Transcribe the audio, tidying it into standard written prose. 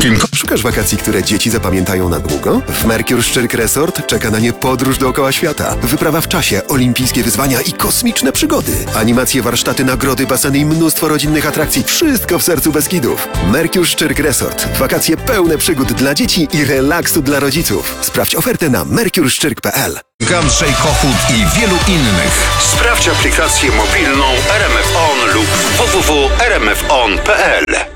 Booking. Szukasz wakacji, które dzieci zapamiętają na długo? W Mercure Szczyrk Resort czeka na nie podróż dookoła świata. Wyprawa w czasie, olimpijskie wyzwania i kosmiczne przygody. Animacje, warsztaty, nagrody, baseny i mnóstwo rodzinnych atrakcji. Wszystko w sercu Beskidów. Mercure Szczyrk Resort. Wakacje pełne przygód dla dzieci i relaksu dla rodziców. Sprawdź ofertę na mercureszczyrk.pl. Andrzej Kochut i wielu innych. Sprawdź aplikację mobilną RMF On lub www.rmfon.pl.